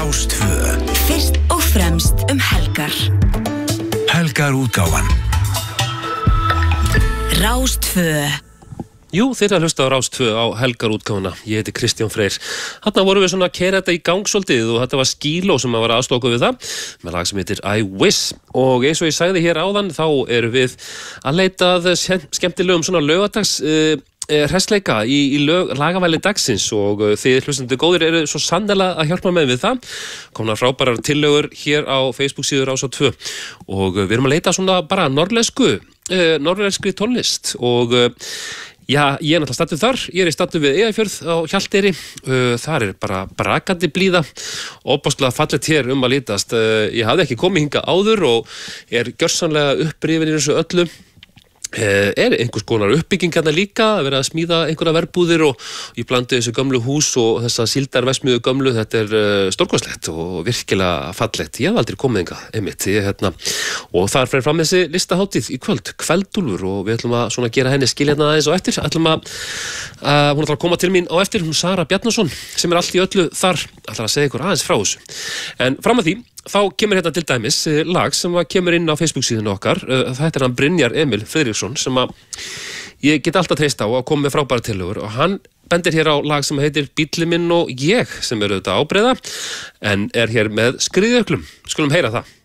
Rás 2. Fyrst og fremst helgar. Helgar útgáfan. Rás 2. Jú, þeir að hlusta á Rás 2 á Helgar útgáfuna. Ég heiti Kristján Freyr. Þarna vorum við svona að keyra þetta í gang svolítið og þetta var Skíló sem að var aðstokuð við það með lag sem heitir I Wish. Og eins og ég sagði hér áðan þá erum við að leita að skemmtilegum svona laugadags hressleika í lagavæli dagsins og þið hlustandi góðir eru svo sannlega að hjálpa með við það. Komnar frábærar tillögur hér á Facebook síður Rás 2 og við erum að leita svona bara norrlensku tónlist og já, ég náttúrulega stattur þar, ég stattur við Eyjafjörð á Hjalteyri, þar bara brakandi blíða, óbáslega fallet hér að lítast, ég hafði ekki komið hingað áður og gjörsamlega upprifin í þessu öllu, einhvers konar uppbygging hérna líka, að vera að smíða einhverja verbúðir og ég blandi þessu gömlu hús og þessa síldarversmiðu gömlu, þetta stórkostlegt og virkilega fallegt, ég hef aldrei komið hingað, einmitt, og þar fer fram þessi listahátíð í kvöld, Kveldúlfur og við ætlum að svona gera henni skilja hérna aðeins á eftir, hún ætlar að koma til mín á eftir, hún Sara Bjarnason, sem allt í öllu þar, ætlar að segja ykkur aðeins frá þessu, en fram að því, þá kemur hérna til dæmis lag sem kemur inn á Facebook síðan okkar, þetta hann Brynjar Emil Friðriksson sem að ég get alltaf treyst á að koma með frábæra tillögur og hann bendir hér á lag sem heitir Bíllinn minn og ég sem auðvitað ábreiða en hér með Skriðjöklum, skulum heyra það.